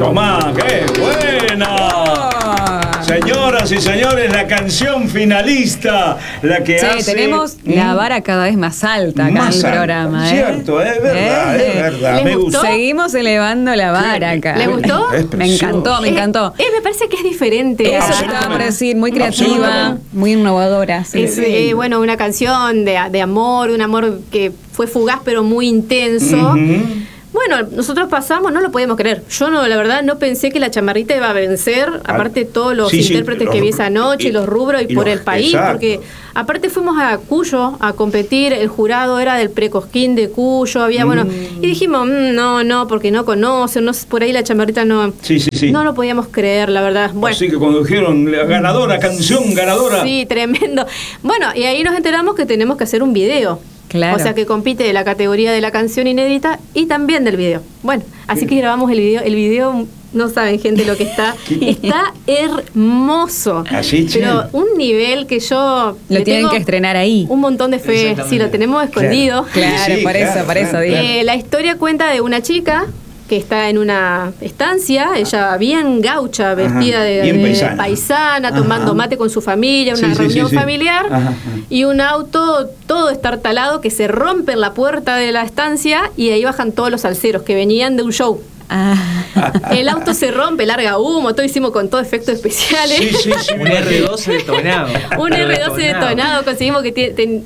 Tomá, qué buena. Señoras y señores, la canción finalista, la que hace... tenemos la vara cada vez más alta acá en el programa. Cierto, es verdad, es verdad. Me gustó. Seguimos elevando la vara acá. ¿Le gustó? Me encantó, me encantó. Me parece que es diferente. Eso estaba por decir, muy creativa, muy innovadora. Sí. Es, bueno, una canción de amor, un amor que fue fugaz pero muy intenso. Bueno, nosotros pasamos, no lo podíamos creer. Yo no, la verdad, no pensé que la chamarrita iba a vencer, aparte todos los intérpretes que vi esa noche, los rubros y por el país, porque aparte fuimos a Cuyo a competir, el jurado era del Precosquín de Cuyo, había, bueno, y dijimos, no, porque no conocen, no, por ahí la chamarrita no, no lo podíamos creer, la verdad. Bueno. Así que cuando dijeron, la ganadora, canción ganadora. Sí, tremendo. Bueno, y ahí nos enteramos que tenemos que hacer un video. Claro. O sea que compite de la categoría de la canción inédita y también del video. Bueno, así que grabamos el video. El video, no saben, gente, lo que está hermoso. Así, pero un nivel que yo... Lo tienen que estrenar ahí. Un montón de fe. Sí, lo tenemos escondido. Claro, para eso digo. La historia cuenta de una chica que está en una estancia, ella bien gaucha, vestida de paisana, tomando mate con su familia, una reunión familiar, y un auto todo estartalado que se rompe en la puerta de la estancia y ahí bajan todos los salseros que venían de un show. El auto se rompe, larga humo, todo hicimos con todo efectos especiales. Un R12 detonado. Un R12 detonado, conseguimos que tenía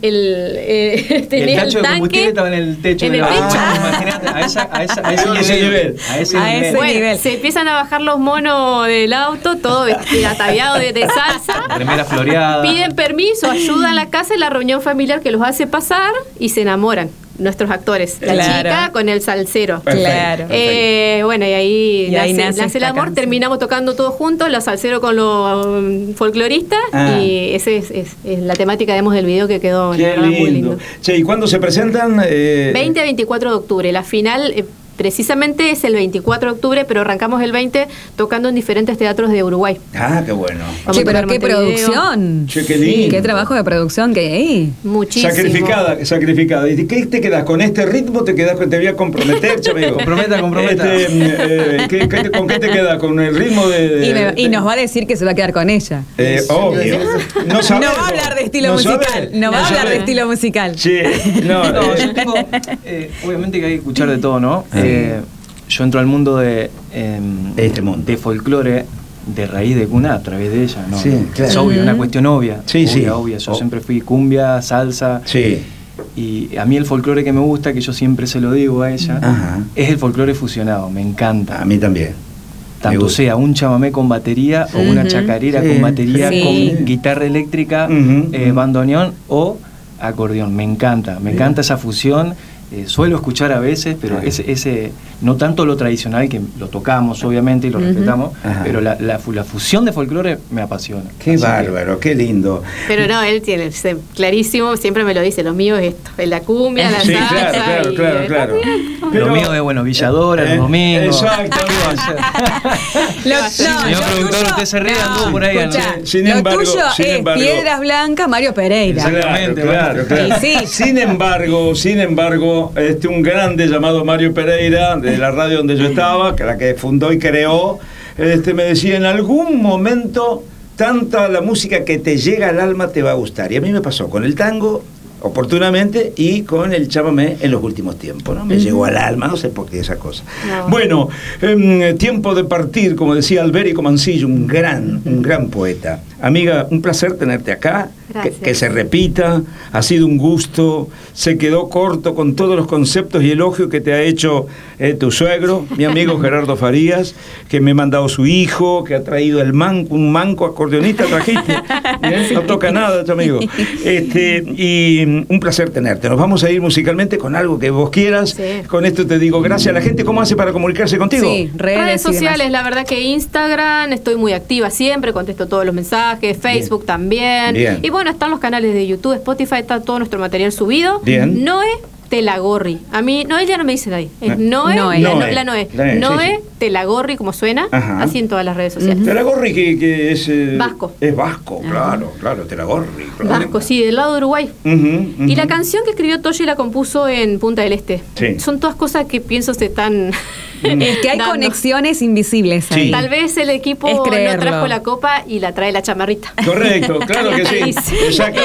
el tacho de combustible estaba en el techo. Imagínate, a ese nivel. Bueno, se empiezan a bajar los monos del auto, todo ataviado de salsa. Remera floreada. Piden permiso, ayuda a la casa y la reunión familiar que los hace pasar y se enamoran. Nuestros actores, la chica con el salsero. Claro. Bueno, y ahí nace el amor. Canción. Terminamos tocando todos juntos, los salseros con los folcloristas. Y esa es la temática, digamos, del video que quedó muy lindo. Che, ¿y cuándo se presentan? 20 a 24 de octubre. La final... precisamente es el 24 de octubre, pero arrancamos el 20 tocando en diferentes teatros de Uruguay. Qué bueno. Che, pero qué producción. Che, qué lindo. Qué trabajo de producción que hay. Muchísimo. Sacrificada. ¿Y qué te quedas? ¿Con este ritmo te voy a comprometer, chamigo? Comprometa. ¿Con qué te quedas? ¿Con el ritmo y nos va a decir que se va a quedar con ella. Obvio. No va a hablar de estilo musical. No va a hablar de estilo musical. Sí. Yo tengo... obviamente que hay que escuchar de todo, ¿no? Yo entro al mundo de folclore de raíz de cuna a través de ella, ¿no? Sí, claro. Es obvio, una cuestión obvia. Obvia. Yo siempre fui cumbia, salsa. Sí. Y a mí el folclore que me gusta, que yo siempre se lo digo a ella, es el folclore fusionado. Me encanta. A mí también. Tanto sea un chamamé con batería o una chacarera con batería, con guitarra eléctrica, bandoneón o acordeón. Me encanta esa fusión. Suelo escuchar a veces, pero ese no tanto lo tradicional, que lo tocamos obviamente y lo respetamos, pero la fusión de folclore me apasiona. Qué bárbaro, qué lindo. Pero no, él tiene clarísimo, siempre me lo dice, lo mío es esto, es la cumbia, la salsa. Claro. Pero lo mío es, Villadora, los domingos. Exacto. Señor productor, usted se ríe, anduvo por ahí. Lo tuyo es Piedras Blancas, Mario Pereira. Exactamente, claro. Sin embargo, un grande llamado Mario Pereira, de la radio donde yo estaba, que la que fundó y creó, me decía, en algún momento tanta la música que te llega al alma te va a gustar. Y a mí me pasó con el tango, oportunamente, y con el chamamé en los últimos tiempos, ¿no? Me llegó al alma, no sé por qué esa cosa. Bueno, tiempo de partir, como decía Alberico Mancillo, un gran poeta. Amiga, un placer tenerte acá. Que se repita, ha sido un gusto, se quedó corto con todos los conceptos y elogios que te ha hecho tu suegro, mi amigo Gerardo Farías, que me ha mandado su hijo, que ha traído un manco acordeonista, trajiste, no toca nada, tu amigo. Y un placer tenerte. Nos vamos a ir musicalmente con algo que vos quieras. Con esto te digo gracias a la gente. ¿Cómo hace para comunicarse contigo? Sí, redes sociales, la verdad que Instagram, estoy muy activa siempre, contesto todos los mensajes, Facebook también. Bien. Y bueno, están los canales de YouTube, Spotify, está todo nuestro material subido. Bien. Noé Telagorri. A mí, Noé ya no me dice nadie. Es Noé. La Noé. Noé Telagorri, como suena, así en todas las redes sociales. Telagorri que es... vasco. Es vasco, claro, Telagorri. Vasco, sí, del lado de Uruguay. Y la canción que escribió Toyo la compuso en Punta del Este. Sí. Son todas cosas que pienso se están... Es que hay conexiones invisibles ahí. Sí. Tal vez el equipo no trajo la copa y la trae la chamarrita. Correcto, claro que sí. Exacto,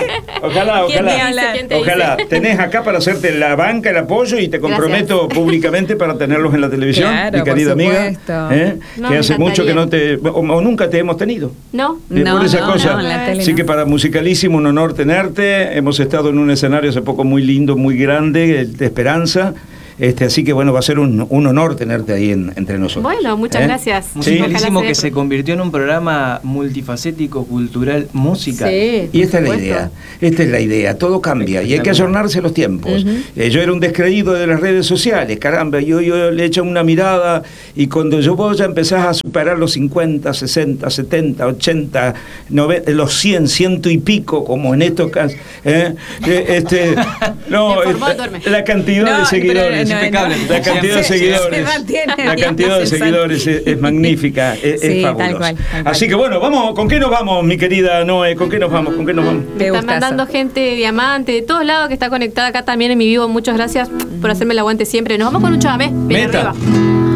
ojalá. Tenés acá para hacerte la banca, el apoyo y te comprometo públicamente para tenerlos en la televisión, claro, mi querida amiga. No, que hace mucho que no te... O nunca te hemos tenido. No. Por esa cosa. en la tele Así que para Musicalísimo un honor tenerte. Hemos estado en un escenario hace poco muy lindo, muy grande, de Esperanza. Así que bueno, va a ser un honor tenerte ahí entre nosotros. Bueno, muchas gracias. Musicalísimo, que se convirtió en un programa multifacético, cultural, música. Sí, y esta es la idea, todo cambia y hay que ayornarse a los tiempos. Yo era un descreído de las redes sociales, caramba, yo le echo una mirada y cuando vos ya empezás a superar los 50, 60, 70, 80, 90, los 100, ciento y pico, como en estos casos, la cantidad de seguidores. La cantidad de seguidores. La cantidad de seguidores es magnífica, es fabulosa. Tal cual. Así que bueno, vamos, ¿con qué nos vamos, mi querida Noé? ¿Con qué nos vamos? Me están mandando gente de Diamante, de todos lados que está conectada acá también en mi vivo. Muchas gracias por hacerme el aguante siempre. Nos vamos con un chamamé. Ven arriba.